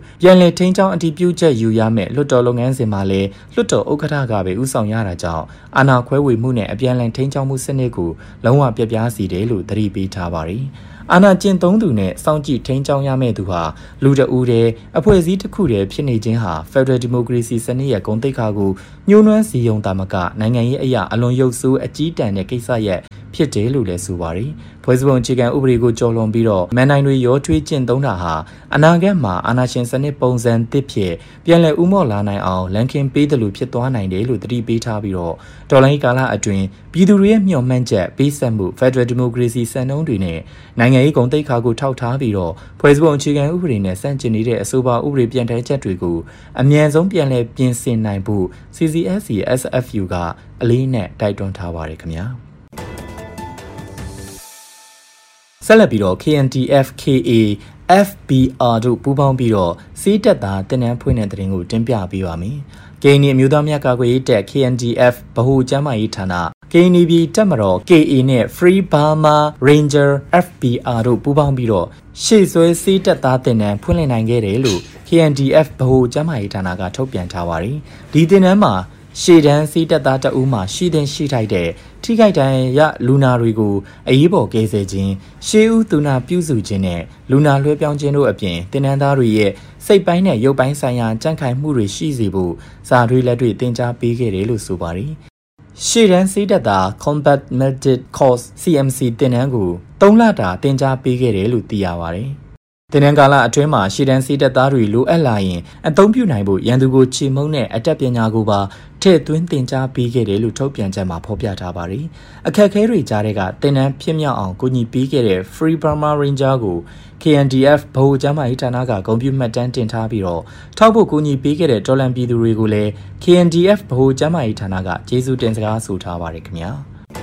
ပြန်လည်ထိန်းချောင်းအတည်ပြုချက်ယူရမယ်လွှတ်တော်လုပ်ငန်းစဉ်မှာလည်းလွှတ်တော်ဥက္ကဋ္ဌကပဲဥဆောင်ရတာကြောင့်အာဏာခွဲဝေမှုနဲ့အပြန်လည်ထိန်းချောင်းမှုစနစ်ကိုလုံးဝပြပြားစီတယ်လို့သတိပေးထားပါတယ်အာဏာကျင့်သုံးသူနဲ့စောင့်ကြည့်ထိန်းချောင်းရမယ့်သူဟာလူတဦးတည်းအဖွဲ့အစည်းတစ်ခုတည်းဖြစ်နေခြင်းဟာ Federal Democracy စနစ်ရဲ့ဂုဏ်သိက္ခာကိုညှိုးနွမ်းစီယုံတာမကနိုင်ငံရေးအရာအလွန်ရုပ်ဆိုးအကြီးတန်းတဲ့ကိစ္စရဲ့ဖြစ်တယ်လို့လည်းဆိုပါတယ်။ဖွဲ့စည်းပုံအခြေခံဥပဒေကိုကျော်လွန်ပြီးတော့မန်နိုင်တွေရောထွေးကျင့်သုံးတာဟာအနာဂတ်မှာအာဏာရှင်စနစ်ပုံစံသစ်ဖြစ်ပြန်လည်ဥမော့လာနိုင်အောင်လန်ခင်ပေးတယ်လို့ဖြစ်သွားနိုင်တယ်လို့သတိပေးထားပြီးတော့တော်လိုင်းကာလအတွင်းပြည်သူတွေရဲ့မျှော်မှန်းချက်ပေးဆက်မှု Federal Democracy စံနှုန်းတွေနဲ့နိုင်ငံရေးဂုဏ်သိက္ခာကိုထောက်ထားပြီးတော့ဖွဲ့စည်းပုံအခြေခံဥပဒေနဲ့ဆန့်ကျင်နေတဲ့အဆိုပါဥပဒေပြန်ထိုင်ချက်တွေကိုအမြန်ဆုံးပြန်လည်ပြင်ဆင်နိုင်ဖို့ CCSC SFU ကအလေးနဲ့တိုက်တွန်းထားပါတယ်ခင်ဗျာဆက်လက်ပြီးတော့ KNDF KA FBR တို့ပူးပေါင်းပြီးတော့စီးတက်သားတင်နန်းဖွင့်တဲ့သတင်းကိုတင်ပြပေးပါမယ်။ KNY အမျိုးသားများကာကွယ်ရေးတပ် KNDF ဗဟိုကျန်းမာရေးဌာန KNB တပ်မတော် KA နဲ့ Free Burma Ranger FBR တို့ပူးပေါင်းပြီးတော့ရှေ့ဆွဲစီးတက်သားတင်နန်းဖွင့်လှစ်နိုင်ခဲ့တယ်လို့ KNDF ဗဟိုကျန်းမာရေးဌာနကထုတ်ပြန်ထားပါတယ်။ဒီတင်နန်းမှာရှေ့တန်းစီးတက်သားတအူးမှာရှိတဲ့ရှိထိုက်တဲ့ထိခိုက်ဒဏ်ရာရလူနာတွေကိုအရေးပေါ်ကယ်ဆယ်ခြင်းရှေးဦးသူနာပြုစုခြင်းနဲ့လူနာလွှဲပြောင်းခြင်းတို့အပြင်တင်နန်းသားတွေရဲ့စိတ်ပိုင်းနဲ့ရုပ်ပိုင်းဆိုင်ရာကြံ့ခိုင်မှုတွေရှိစေဖို့စာတွေလက်တွေတင် जा ပေးခဲ့တယ်လို့ဆိုပါတယ်။ရှေ့တန်းစီးတက်သား Combat Medic Course CMC တင်နန်းကို3လတာတင် जा ပေးခဲ့တယ်လို့သိရပါတယ်။တင်နန်းကာလအတွင်းမှာရှေ့တန်းစီးတက်သားတွေလိုအပ်လာရင်အသုံးပြုနိုင်ဖို့ရန်သူကိုချေမှုန်းတဲ့အတတ်ပညာကိုပါထည့်သွင်းတင် जा ပေးခဲ့တယ်လို့ထုတ်ပြန်ချက်မှာဖော်ပြထားပါတယ်။အခက်အခဲတွေကြားတဲ့ကတင်နန်းဖြစ်မြောက်အောင်ကူညီပေးခဲ့တဲ့ Free Burma Ranger ကို KNDF ဗဟိုကျန်းမာရေးဌာနကဂုဏ်ပြုမှတ်တမ်းတင်ထားပြီးတော့ထောက်ဖို့ကူညီပေးခဲ့တဲ့တော်လန်ပြည်သူတွေကိုလည်း KNDF ဗဟိုကျန်းမာရေးဌာနကကျေးဇူးတင်စကားဆိုထားပါတယ်ခင်ဗျာ။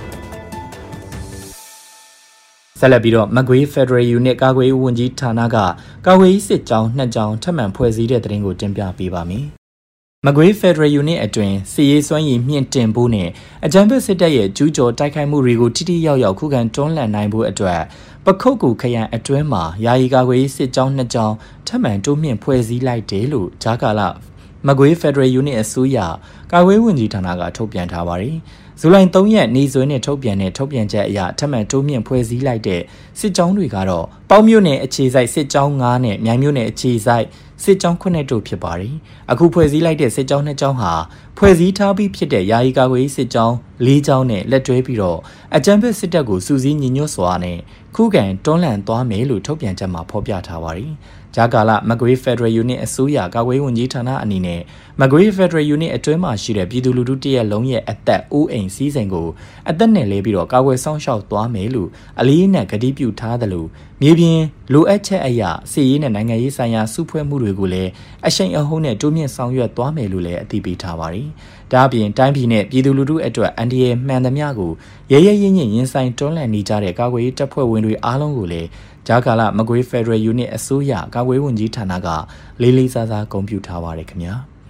ဆက်လက်ပြီးတော့မကွေး Federal Unit ကာကွယ်ရေးဝန်ကြီးဌာနကကာကွယ်ရေးစစ်ကြောင်း2ကြောင်းထပ်မံဖွဲ့စည်းတဲ့သတင်းကိုတင်ပြပေးပါမယ်။မကွေး Federal Unit အတွင်းစစ်ရေးစွမ်းရည်မြင့်တင်ဖို့နဲ့အကြမ်းဖက်စစ်တပ်ရဲ့ကျူးကျော်တိုက်ခိုက်မှုတွေကိုထိထိရောက်ရောက်ခုခံတွန်းလှန်နိုင်ဖို့အတွက်ပခုတ်ကူခရိုင်အတွင်းမှာယာယီကာကွယ်ရေးစစ်ကြောင်း2ကြောင်းထပ်မံတိုးမြင့်ဖွဲ့စည်းလိုက်တယ်လို့ဂျာကာလာမကွေး Federal Unit အစိုးရကာကွယ်ဝန်ကြီးဌာနကထုတ်ပြန်ထားပါတယ်။ဇူလိုင်3ရက်နေ့စွဲနဲ့ထုတ်ပြန်တဲ့ထုတ်ပြန်ချက်အရထပ်မံတိုးမြင့်ဖွဲ့စည်းလိုက်တဲ့စစ်ကြောင်းတွေကတော့ပေါင်းမြို့နယ်အခြေစိုက်စစ်ကြောင်း9နဲ့မြိုင်မြို့နယ်အခြေစိုက်စစ်ကြောင်း9တို့ဖြစ်ပါတယ်။အခုဖွဲ့စည်းလိုက်တဲ့စစ်ကြောင်း2ကြောင်းဟာဖွဲ့စည်းထားပြီးဖြစ်တဲ့ယာယီကာကွယ်ရေးစစ်ကြောင်း4ကြောင်းနဲ့လက်တွဲပြီးတော့အကြမ်းဖက်စစ်တပ်ကိုစုစည်းညီညွတ်စွာနဲ့ခုခံတွန်းလှန်သွားမယ်လို့ထုတ်ပြန်ချက်မှာဖော်ပြထားပါတယ်။ဂျာကာလာမကွေး Federal Unit အစိုးရကာကွယ်ဝန်ကြီးဌာနအနေနဲ့မကွေး Federal Unit အတွင်းမှာရှိတဲ့ပြည်သူလူထုတရက်လုံးရဲ့အသက်အိုးအိမ်စီးစိမ်ကိုအသက်နဲ့လဲပြီးတော့ကာကွယ်ဆောင်ရှောက်သွားမယ်လို့အလေးနက်ကတိပြုထားသလိုမြေပြင်လိုအပ်ချက်အရာစစ်ရေးနဲ့နိုင်ငံရေးဆိုင်ရာစုဖွဲ့မှုတွေကိုလည်းအရှိန်အဟုန်နဲ့တိုးမြင့်ဆောင်ရွက်သွားမယ်လို့လည်းအသိပေးထားပါတယ်။ဒါ့အပြင်တိုင်းပြည်နဲ့ပြည်သူလူထုအတွက်အန်ဒီရဲ့မှန်သမျှကိုရဲရဲရင့်ရင့်ရင်ဆိုင်တွန်းလှန်နေကြတဲ့ကာကွယ်ရေးတပ်ဖွဲ့ဝင်တွေအားလုံးကိုလည်းဂျာကာလာမကွေး Federal Unit အစိုးရကာကွယ်ဝန်ကြီးဌာနကလေးလေးစားစားဂုဏ်ပြုထားပါတယ်ခင်ဗျာ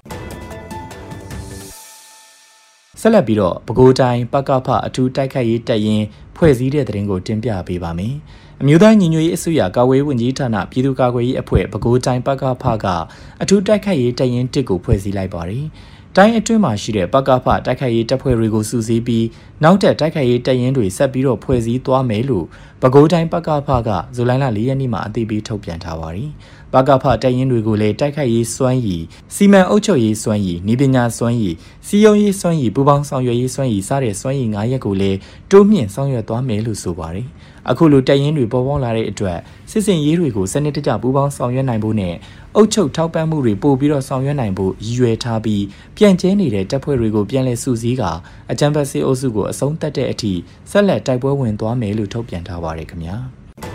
ဆက်လက်ပြီးတော့ပဲခူးတိုင်းပကဖအထူးတိုက်ခိုက်ရေးတပ်ရင်းဖွဲ့စည်းတဲ့သတင်းကိုတင်ပြပေးပါမယ်အမျိုးသားညီညွတ်ရေးအစိုးရကာကွယ်ဝန်ကြီးဌာနပြည်သူ့ကာကွယ်ရေးအဖွဲ့ပဲခူးတိုင်းပကဖကအထူးတိုက်ခိုက်ရေးတပ်ရင်း1ကိုဖွဲ့စည်းလိုက်ပါတယ်တိုင်းအတွင်းမှာရှိတဲ့ပကဖတိုက်ခိုက်ရေးတပ်ဖွဲ့တွေကိုစုစည်းပြီးနောက်ထပ်တိုက်ခိုက်ရေးတပ်ရင်းတွေဆက်ပြီးတော့ဖွဲ့စည်းသွားမယ်လို့ပဲခူးတိုင်းပကဖကဇူလိုင်လ4ရက်နေ့မှာအသိပေးထုတ်ပြန်ထားပါတယ်။ပကဖတပ်ရင်းတွေကိုလည်းတိုက်ခိုက်ရေးစွမ်းရည်စီမံအုပ်ချုပ်ရေးစွမ်းရည်နည်းပညာစွမ်းရည်စီယုံရေးစွမ်းရည်ပူးပေါင်းဆောင်ရွက်ရေးစွမ်းရည်စတဲ့စွမ်းရည်9ရပ်ကိုလည်းတိုးမြင့်ဆောင်ရွက်သွားမယ်လို့ဆိုပါတယ်။အခုလိုတပ်ရင်းတွေပေါ်ပေါက်လာတဲ့အတွက်စစ်စင်ရေးတွေကိုစနစ်တကျပူးပေါင်းဆောင်ရွက်နိုင်ဖို့နဲ့အုပ်ချုပ်ထောက်ပံ့မှုတွေပို့ပြီးတော့ဆောင်ရွက်နိုင်ဖို့ရည်ရွယ်ထားပြီးပြန့်ကျဲနေတဲ့တပ်ဖွဲ့တွေကိုပြန်လည်စုစည်းကာအကြမ်းဖက်စစ်အုပ်စုကိုအဆုံးသတ်တဲ့အထိဆက်လက်တိုက်ပွဲဝင်သွားမယ်လို့ထုတ်ပြန်ထားပါတယ်ခင်ဗျာ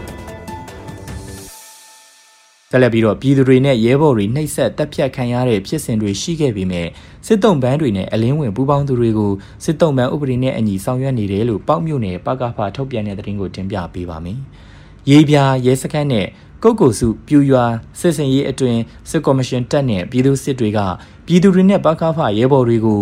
ဆက်လက်ပြီးတော့ပြည်သူတွေနဲ့ရဲဘော်တွေနှိပ်စက်တပ်ဖြတ်ခံရတဲ့ဖြစ်စဉ်တွေရှိခဲ့ပေမဲ့စစ်တုံးပန်းတွေနဲ့အလင်းဝင်ပူးပေါင်းသူတွေကိုစစ်တုံးပန်းဥပဒေနဲ့အညီဆောင်ရွက်နေတယ်လို့ပေါ့မြို့နယ်ပကဖထုတ်ပြန်တဲ့သတင်းကိုတင်ပြပေးပါမယ်ရေပြာရဲစခန်းနဲ့ကုတ်ကိုစုပြူရွာစစ်စင်ရေးအတွင်စစ်ကော်မရှင်တပ်နဲ့ပြည်သူစစ်တွေကပြည်သူတွေနဲ့ပကဖရဲဘော်တွေကို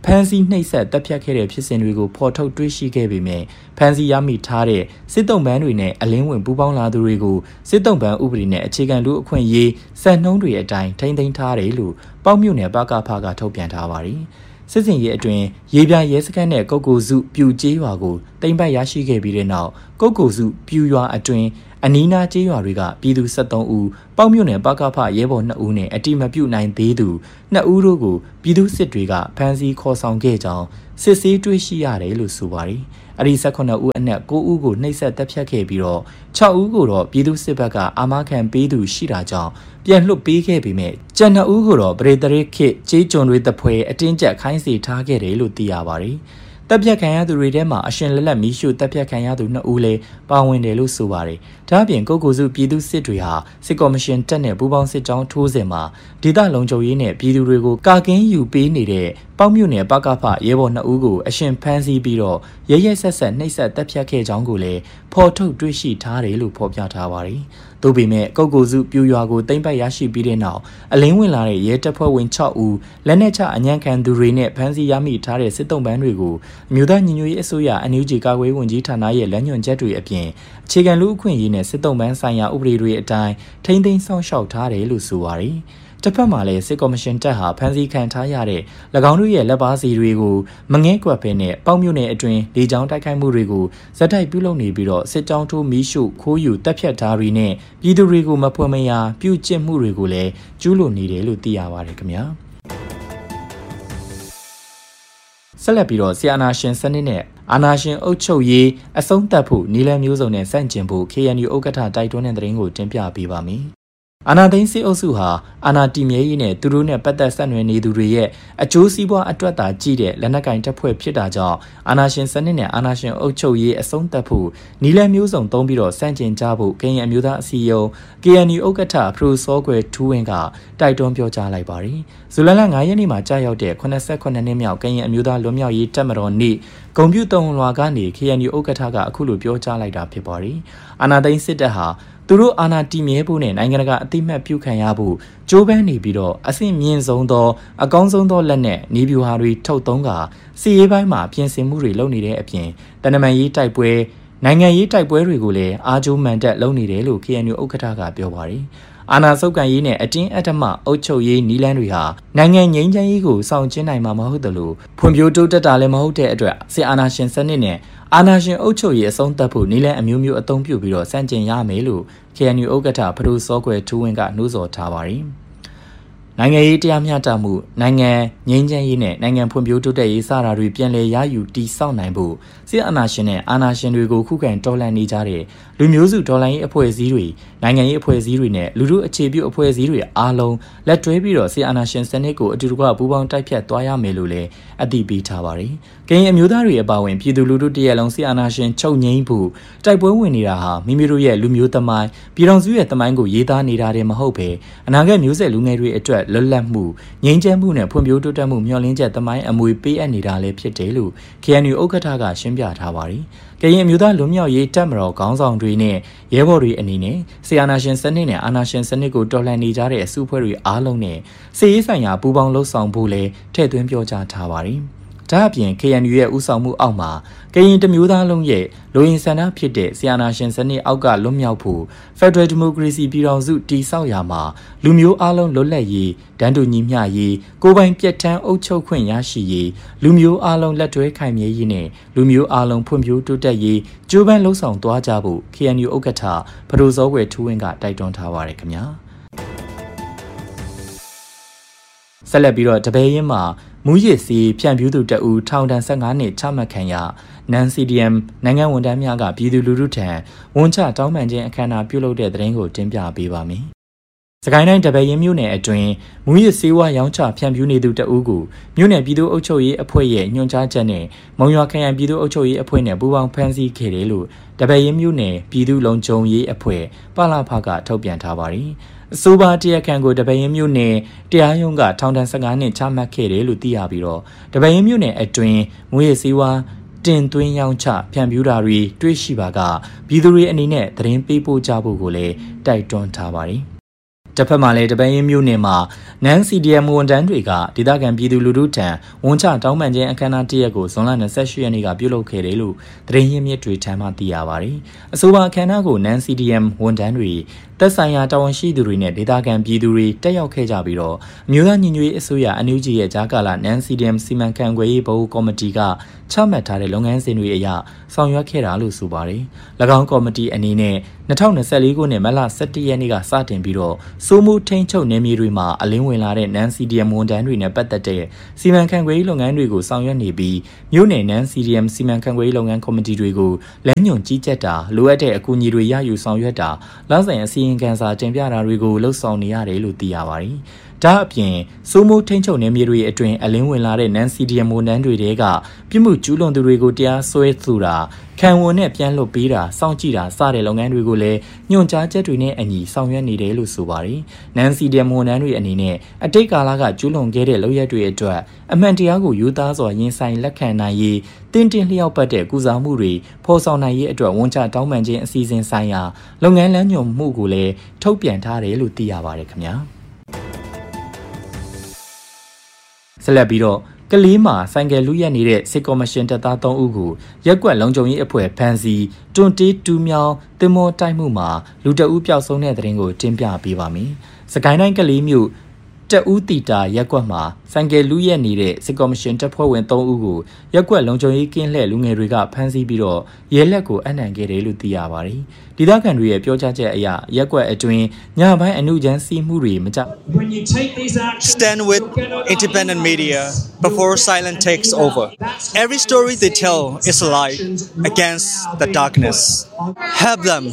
ဖန်စီနှိပ်စက်တပ်ဖြတ်ခဲ့တဲ့ဖြစ်စဉ်တွေကိုဖော်ထုတ်တွေ့ရှိခဲ့ပေမဲ့ဖန်စီရမိထားတဲ့စစ်တုံးပန်းတွေနဲ့အလင်းဝင်ပူးပေါင်းလာသူတွေကိုစစ်တုံးပန်းဥပဒေနဲ့အခြေခံလူအခွင့်အရေးစံနှုန်းတွေအတိုင်းထိန်းသိမ်းထားတယ်လို့ပေါ့မြို့နယ်ပကဖကထုတ်ပြန်ထားပါတယ်စစ်စင်ရေးအတွင်းရေပြရဲစခန်းနဲ့ကုတ်ကိုစုပြူကျေးရွာကိုတိမ့်ပတ်ရရှိခဲ့ပြီးတဲ့နောက်ကုတ်ကိုစုပြူရွာအတွင်းအနီးနားကျေးရွာတွေကပြည်သူ73ဦးပေါ့မြို့နယ်ပကဖရဲဘော်2ဦးနဲ့အတိမပြုတ်နိုင်သေးသူ2ဦးတို့ကိုပြည်သူစစ်တွေကဖမ်းဆီးခေါ်ဆောင်ခဲ့ကြောင်းစစ်ဆေးတွေ့ရှိရတယ်လို့ဆိုပါတယ်။အဲဒီ18ဦးအနက်9ဦးကိုနှိပ်စက်တပ်ဖြတ်ခဲ့ပြီးတော့6ဦးကိုတော့ပြည်သူစစ်ဘက်ကအာမခံပေးသူရှိတာကြောင့်ပြန်လွှတ်ပေးခဲ့ပေမဲ့ကျန်2ဦးကိုတော့ပရိသတ်ခေကျေးကျွန်တွေတပွဲအတင်းကျပ်ခိုင်းစေထားခဲ့တယ်လို့သိရပါတယ်။တပ်ဖြတ်ခံရသူတွေထဲမှာအရှင်လက်လက်မီးရှို့တပ်ဖြတ်ခံရသူ2ဦးလည်းပါဝင်တယ်လို့ဆိုပါတယ်။ဒါ့အပြင်ကုတ်ကိုစုပြည်သူစစ်တွေဟာစစ်ကော်မရှင်တပ်နဲ့ပူးပေါင်းစစ်ကြောင်းထိုးစဉ်မှာဒေသလုံခြုံရေးနဲ့ပြည်သူတွေကိုကာကင်းယူပေးနေတဲ့ပေါ့မြို့နယ်ပကဖရဲဘော်2ဦးကိုအရှင်ဖမ်းဆီးပြီးတော့ရဲရဲဆက်ဆက်နှိပ်စက်တပ်ဖြတ်ခဲ့ကြောင်းကိုလည်းဖော်ထုတ်တွေ့ရှိထားတယ်လို့ဖော်ပြထားပါတယ်။သို့ပေမဲ့ကုတ်ကိုစုပြူရွာကိုတိမ့်ပတ်ရရှိပြီးတဲ့နောက်အလင်းဝင်လာတဲ့ရဲတပ်ဖွဲ့ဝင်6ဦးလက်နက်ချအညံ့ခံသူတွေနဲ့ဖမ်းဆီးရမိထားတဲ့စစ်တုံးပန်းတွေကိုအမျိုးသားညီညွတ်ရေးအစိုးရ NUG ကာကွယ်ရေးဝန်ကြီးဌာနရဲ့လမ်းညွှန်ချက်တွေအပြင်အခြေခံလူ့အခွင့်အရေးနဲ့စစ်တုံးပန်းဆိုင်ရာဥပဒေတွေအတိုင်းထိန်းသိမ်းဆောင်ရှောက်ထားတယ်လို့ဆိုပါတယ်။တစ်ဖက်မှာလည်းစစ်ကော်မရှင်တပ်ဟာဖမ်းဆီးခံထားရတဲ့၎င်းတို့ရဲ့လက်ပါစီတွေကိုမငဲကွက်ဖဲနဲ့ပေါ့မြို့နယ်အတွင်းလေကြောင်းတိုက်ခိုက်မှုတွေကိုဇက်တိုက်ပြုလုပ်နေပြီးတော့စစ်ကြောင်းထိုးမီးရှို့ခိုးယူတပ်ဖြတ်ဓာရီနဲ့ပြည်သူတွေကိုမဖွယ်မရာပြုကျင့်မှုတွေကိုလည်းကျူးလွန်နေတယ်လို့သိရပါတယ်ခင်ဗျာဆက်လက်ပြီးတော့ဆီအာနာရှင်စနစ်နဲ့အာနာရှင်အုပ်ချုပ်ရေးအဆုံးသတ်ဖို့နီလန်မျိုးစုံနဲ့စန့်ကျင်ဖို့ KNU ဥက္ကဋ္ဌတိုက်တွန်းတဲ့သတင်းကိုတင်ပြပေးပါမယ်အာနာသိန်းစစ်အုပ်စုဟာအာနာတီမြဲရေးနဲ့သူတို့နဲ့ပတ်သက်ဆက်နွယ်နေသူတွေရဲ့အကျိုးစီးပွားအတွက်သာကြည့်တဲ့လက်နက်ကင်တပ်ဖွဲ့ဖြစ်တာကြောင့်အာနာရှင်စနစ်နဲ့အာနာရှင်အုပ်ချုပ်ရေးအဆုံးသတ်ဖို့နီလန်မျိုးစုံသုံးပြီးတော့စန့်ကျင်ကြဖို့ကရင်အမျိုးသားအစည်းအရုံး KNU ဥက္ကဋ္ဌဖရိုစောကွယ်ထူးဝင်းကတိုက်တွန်းပြောကြားလိုက်ပါတယ်။ဇူလိုင်လ9ရက်နေ့မှာကြာရောက်တဲ့89နှစ်မြောက်ကရင်အမျိုးသားလွတ်မြောက်ရေးတပ်မတော်နေ့ဂုံပြူတုံလွာကနေ KNU ဥက္ကဋ္ဌကအခုလိုပြောကြားလိုက်တာဖြစ်ပါတယ်။အာနာသိန်းစစ်တပ်ဟာသူတို့အာဏာတည်မြဲဖို့နဲ့နိုင်ငံတကာအသိမှတ်ပြုခံရဖို့ကြိုးပမ်းနေပြီးတော့အဆင့်မြင့်ဆုံးသောအကောင်းဆုံးသောလက်နက်နီးဗျူဟာတွေထုတ်သုံးကစီရေးပိုင်းမှာပြင်ဆင်မှုတွေလုပ်နေတဲ့အပြင်တနမန်ရေးတိုက်ပွဲနိုင်ငံရေးတိုက်ပွဲတွေကိုလည်းအားကျိုးမှန်တက်လုပ်နေတယ်လို့ KNU ဥက္ကဋ္ဌကပြောပါတယ်။အာဏာဆုပ်ကိုင်ရေးနဲ့အတင်းအဓမ္မအုပ်ချုပ်ရေးနီးလန်းတွေဟာနိုင်ငံငြိမ်းချမ်းရေးကိုဆောင်ကျဉ်နိုင်မှာမဟုတ်သလိုဖွံ့ဖြိုးတိုးတက်တာလည်းမဟုတ်တဲ့အတွက်စစ်အာဏာရှင်စနစ်နဲ့အာဏာရှင်အုပ်ချုပ်ရေးအဆုံးသတ်ဖို့နီလန်အမျိုးမျိုးအသုံးပြုပြီးတော့စန့်ကျင်ရမယ်လို့ KNU ဥက္ကဋ္ဌဖရိုစောကွယ်ထူးဝင်းကနှိုးဆော်ထားပါတယ်။နိုင်ငံရေးတရားမျှတမှုနိုင်ငံငြိမ်းချမ်းရေးနဲ့နိုင်ငံဖွံ့ဖြိုးတိုးတက်ရေးစတာတွေပြန်လည်ရယူတည်ဆောက်နိုင်ဖို့စစ်အာဏာရှင်နဲ့အာဏာရှင်တွေကိုခုခံတော်လှန်နေကြတဲ့လူမျိုးစုတော်လှန်ရေးအဖွဲ့အစည်းတွေနိုင်ငံရေးအဖွဲ့အစည်းတွေနဲ့လူထုအခြေပြုအဖွဲ့အစည်းတွေအားလုံးလက်တွဲပြီးတော့စစ်အာဏာရှင်စနစ်ကိုအတူတကွပူးပေါင်းတိုက်ဖြတ်သွားရမယ်လို့လည်းအတည်ပြုထားပါတယ်။ကရင်အမျိုးသားတွေအပါအဝင်ပြည်သူလူထုတရက်လုံးစစ်အာဏာရှင်ချုပ်ငြိမ်းဖို့တိုက်ပွဲဝင်နေတာဟာမိမိတို့ရဲ့လူမျိုးသမိုင်းပြည်တော်စုရဲ့သမိုင်းကိုရေးသားနေတာတည်းမဟုတ်ပဲအနာဂတ်မျိုးဆက်လူငယ်တွေအတွက်လွတ်လပ်မှုငြိမ်းချမ်းမှုနဲ့ဖွံ့ဖြိုးတိုးတက်မှုမျှော်လင့်ချက်သမိုင်းအမွေပေးအပ်နေတာလည်းဖြစ်တယ်လို့ KNU ဥက္ကဋ္ဌကရှင်းပြထားပါတယ်။ကရင်အမျိုးသားလွတ်မြောက်ရေးတပ်မတော်ခေါင်းဆောင်တွေနဲ့ရဲဘော်တွေအနေနဲ့ဆီအာနာရှင်စနစ်နဲ့အာနာရှင်စနစ်ကိုတော်လှန်နေကြတဲ့အစုအဖွဲ့တွေအားလုံးနဲ့စစ်ရေးဆိုင်ရာပူးပေါင်းလှုပ်ဆောင်ဖို့လည်းထည့်သွင်းပြောကြားထားပါတယ်။ဒါအပြင် KNU ရဲ့ဦးဆောင်မှုအောက်မှာကရင်တမျိုးသားလုံးရဲ့လူရင်းဆန္ဒဖြစ်တဲ့ဆီအာနာရှင်စနစ်အောက်ကလွတ်မြောက်ဖို့ Federal Democracy ပြည်ထောင်စုတည်ဆောက်ရာမှာလူမျိုးအားလုံးလွတ်လပ်ရေးတန်းတူညီမျှရေးကိုယ်ပိုင်ပြည့်ထန်းအုပ်ချုပ်ခွင့်ရရှိရေးလူမျိုးအားလုံးလက်တွဲခိုင်မြဲရေးနဲ့လူမျိုးအားလုံးဖွံ့ဖြိုးတိုးတက်ရေးကြိုးပမ်းလှုံ့ဆော်သွားကြဖို့ KNU ဥက္ကဋ္ဌဖရိုစောကွယ်ထူးဝင်းကတိုက်တွန်းထားပါတယ်ခင်ဗျာဆက်လက်ပြီးတော့တပည့်ရင်းမှာမူရစ်စီဖြန့်ဖြူးသူတအူထောင်ဒဏ်15နှစ်ချမှတ်ခံရနန် CDM နိုင်ငံဝန်ထမ်းများကပြည်သူလူထုထံဝန်ချတောင်းပန်ခြင်းအခမ်းအနားပြုလုပ်တဲ့သတင်းကိုတင်ပြပေးပါမယ်။စကိုင်းတိုင်းတပည့်ရင်းမြို့နယ်အတွင်းမူရစ်စေဝါရောင်းချဖြန့်ဖြူးနေသူတအူကိုမြို့နယ်ပြည်သူ့အုပ်ချုပ်ရေးအဖွဲ့ရဲ့ညွှန်ကြားချက်နဲ့မုံရွာခရိုင်ပြည်သူ့အုပ်ချုပ်ရေးအဖွဲ့နဲ့ပူးပေါင်းဖမ်းဆီးခဲ့တယ်လို့တပည့်ရင်းမြို့နယ်ပြည်သူ့လုံခြုံရေးအဖွဲ့ပလဖကထုတ်ပြန်ထားပါတယ်။အဆိုပါတရားခံကိုတပည့်ရင်းမြို့နယ်တရားရုံးကထောင်ဒဏ်15နှစ်ချမှတ်ခဲ့တယ်လို့သိရပြီးတော့တပည့်ရင်းမြို့နယ်အတွင်းမူရစ်စေဝါတင်သွင်းရောင်းချဖြန့်ဖြူးတာတွေတွေ့ရှိပါကပြည်သူတွေအနေနဲ့သတင်းပေးပို့ကြဖို့ကိုလည်းတိုက်တွန်းထားပါတယ်။တစ်ဖက်မှာလည်းတပင်းမျိုးနယ်မှာနန် CDM ဝန်ထမ်းတွေကဒေသခံပြည်သူလူထုထံဝန်ချတောင်းပန်ခြင်းအခမ်းအနားတစ်ရက်ကိုဇွန်လ28ရက်နေ့ကပြုလုပ်ခဲ့တယ်လို့သတင်းရင်းမြစ်တွေထံမှသိရပါတယ်။အဆိုပါအခမ်းအနားကိုနန် CDM ဝန်ထမ်းတွေသက်ဆိုင်ရာတာဝန်ရှိသူတွေနဲ့ဒေသခံပြည်သူတွေတက်ရောက်ခဲ့ကြပြီးတော့အမျိုးသားညီညွတ်ရေးအစိုးရ NUG ရဲ့ဂျာကာလာနန် CDM စီမံခန့်ခွဲရေးဗဟိုကော်မတီကချမှတ်ထားတဲ့လုပ်ငန်းစဉ်တွေအရဆောင်ရွက်ခဲ့တာလို့ဆိုပါတယ်။၎င်းကော်မတီအနေနဲ့2024ခုနှစ်မတ်လ17ရက်နေ့ကစတင်ပြီးတော့စိုးမိုးထိန်းချုပ်နယ်မြေတွေမှာအလင်းဝင်လာတဲ့နန် CDM ဝန်ထမ်းတွေနဲ့ပတ်သက်တဲ့စီမံခန့်ခွဲရေးလုပ်ငန်းတွေကိုဆောင်ရွက်နေပြီးမြို့နယ်နန် CDM စီမံခန့်ခွဲရေးလုပ်ငန်းကော်မတီတွေကိုလက်ညွှန်ကြီးကြပ်တာလိုအပ်တဲ့အကူအညီတွေရယူဆောင်ရွက်တာလဆိုင်အစီရင်ခံစာတင်ပြတာတွေကိုလှုပ်ဆောင်နေရတယ်လို့သိရပါတယ်။ဒါအပြင်စိုးမိုးထိန်းချုပ်နယ်မြေတွေအတွင်းအလင်းဝင်လာတဲ့နန် CDM ဝန်ထမ်းတွေတဲကပြစ်မှုကျူးလွန်သူတွေကိုတရားစွဲဆိုတာခံဝန်နဲ့ပြန်လွတ်ပေးတာစောင့်ကြည့်တာစတဲ့လုပ်ငန်းတွေကိုလည်းညွှန်ကြားချက်တွေနဲ့အညီဆောင်ရွက်နေတယ်လို့ဆိုပါတယ်။နန် CDM ဝန်ထမ်းတွေအနေနဲ့အတိတ်ကာလကကျူးလွန်ခဲ့တဲ့လုပ်ရက်တွေအတွက်အမှန်တရားကိုယူသားစွာရင်ဆိုင်လက်ခံနိုင်ရေးတင်းတင်းလျောက်ပတ်တဲ့ကုစားမှုတွေဖော်ဆောင်နိုင်ရေးအတွက်ဝန်ချတောင်းပန်ခြင်းအစီအစဉ်ဆိုင်ရာလုပ်ငန်းလမ်းညွှန်မှုကိုလည်းထုတ်ပြန်ထားတယ်လို့သိရပါတယ်ခင်ဗျာ။ဆက်လက်ပြီးတော့ကလေးမှာဆိုင်ကယ်လူရက်နေတဲ့စစ်ကော်မရှင်တပ်သား3ဦးကိုရက်ကွက်လုံခြုံရေးအဖွဲ့ဖမ်းဆီးတွန်တေးတူးမြောင်းတင်မောတိုက်မှုမှာလူတအုပ်ပျောက်ဆုံးတဲ့တဲ့ရင်ကိုတင်ပြပေးပါမယ်။စကိုင်းတိုင်းကလေးမြို့တဦးတီတာရက်ကွက်မှာဆိုင်ကယ်လူရက်နေတဲ့စစ်ကော်မရှင်တပ်ဖွဲ့ဝင်3ဦးကိုရက်ကွက်လုံခြုံရေးကင်းလှည့်လူငယ်တွေကဖမ်းဆီးပြီးတော့ရဲလက်ကိုအနှံခဲ့တယ်လို့သိရပါတယ်။ဒေသခံတွေရဲ့ပြောကြားချက်အရရက်ကွက်အတွင်းညပိုင်းအနုချမ်းစီးမှုတွေမကြ Stand with independent media before silence takes over. Every story they tell is a light against the darkness. Help them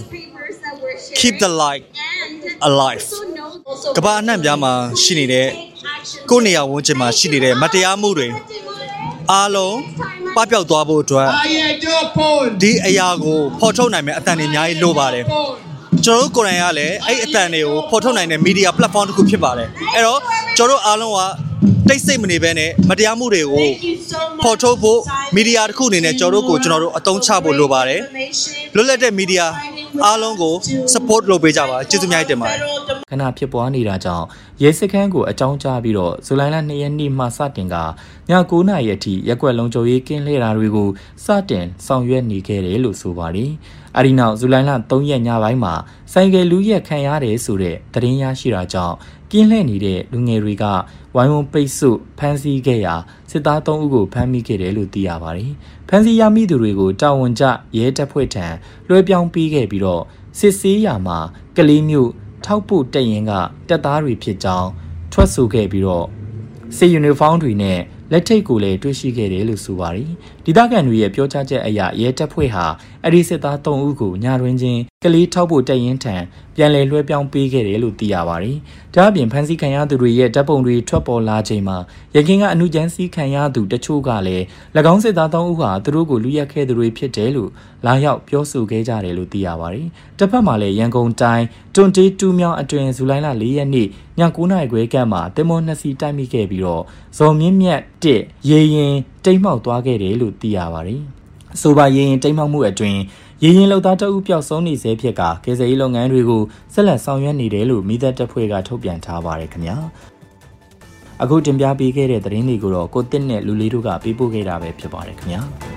keep the light alive. ကမ္ဘာအနှံ့ပြားမှာရှိနေတဲ့ကိုယ့်နေရာဝန်းကျင်မှာရှိနေတဲ့မတရားမှုတွေအားလုံးပပျောက်သွားဖို့အတွက်ဒီအရာကိုဖော်ထုတ်နိုင်မယ့်အသံတွေအများကြီးလိုပါတယ်ကျွန်တော်တို့ကိုယ်တိုင်ကလည်းအဲ့အသံတွေကိုဖော်ထုတ်နိုင်တဲ့ media platform တစ်ခုဖြစ်ပါတယ်အဲ့တော့ကျွန်တော်တို့အားလုံးကတိတ်ဆိတ်မနေဘဲနဲ့မတရားမှုတွေကိုဖော်ထုတ်ဖို့ media တစ်ခုအနေနဲ့ကျွန်တော်တို့အသုံးချဖို့လိုပါတယ်လွတ်လပ်တဲ့ media အားလုံးကို support လုပ်ပေးကြပါကျေးဇူးအများကြီးတင်ပါတယ်ခဏဖြစ်ပွားနေတာကြောင့်ရဲစခန်းကိုအကြောင်းကြားပြီးတော့ဇူလိုင်လ2ရက်နေ့မှစတင်ကည9:00နာရီအထိရက်ကွက်လုံခြုံရေးကင်းလှည့်တာတွေကိုစတင်ဆောင်ရွက်နေခဲ့တယ်လို့ဆိုပါတယ်။အဲဒီနောက်ဇူလိုင်လ3ရက်ညပိုင်းမှာဆိုင်ကယ်လူရက်ခံရတယ်ဆိုတဲ့သတင်းရရှိတာကြောင့်ကင်းလှည့်နေတဲ့လူငယ်တွေကဝိုင်းဝန်းပိတ်ဆို့ဖမ်းဆီးခဲ့ရာစစ်သား3ဦးကိုဖမ်းမိခဲ့တယ်လို့သိရပါတယ်။ဖမ်းဆီးရမိသူတွေကိုတာဝန်ကျရဲတပ်ဖွဲ့ထံလွှဲပြောင်းပေးခဲ့ပြီးတော့စစ်ဆေးရာမှာကလေးမျိုးထောက်ပို့တက်ရင်ကတပ်သားတွေဖြစ်ကြောင်းထွက်ဆိုခဲ့ပြီးတော့စစ်ယူနီဖောင်းတွေနဲ့လက်ထိတ်ကိုလည်းတွေ့ရှိခဲ့တယ်လို့ဆိုပါတယ်။ဒေသခံတွေရဲ့ပြောကြားချက်အရရဲတပ်ဖွဲ့ဟာအဲ့ဒီစစ်သား3ဦးကိုညတွင်ချင်းကလေးထောက်ပို့တက်ရင်ထံပြန်လည်လွှဲပြောင်းပေးခဲ့တယ်လို့သိရပါတယ်။ဒါအပြင်ဖမ်းဆီးခံရသူတွေရဲ့တပ်ပုံတွေထွက်ပေါ်လာချိန်မှာရခင်ကအနုချမ်းစီးခံရသူတချို့ကလည်း၎င်းစစ်သား3ဦးဟာသူတို့ကိုလူရက်ခဲ့သူတွေဖြစ်တယ်လို့လာရောက်ပြောဆိုခဲ့ကြတယ်လို့သိရပါတယ်။တစ်ဖက်မှာလည်းရန်ကုန်တိုင်းတွန်တေးတူးမြောင်းအတွင်ဇူလိုင်လ4ရက်နေ့ည9:00နာရီခွဲကမှာတင်မော2စီးတိုက်မိခဲ့ပြီးတော့ဇော်မြင့်မြတ်ရေရင်တိမ်မှောက်သွားခဲ့တယ်လို့သိရပါတယ်။အဆိုပါရေရင်တိမ်မှောက်မှုအတွင်ရေရင်လောက်သားတအုပ်ပျောက်ဆုံးနေစေဖြစ်ကကယ်ဆယ်ရေးလုပ်ငန်းတွေကိုဆက်လက်ဆောင်ရွက်နေတယ်လို့မိသက်တပ်ဖွဲ့ကထုတ်ပြန်ထားပါတယ်ခင်ဗျာအခုတင်ပြပေးခဲ့တဲ့သတင်းတွေကိုတော့ကိုတစ်နဲ့လူလေးတို့ကပေးပို့ခဲ့တာပဲဖြစ်ပါတယ်ခင်ဗျာ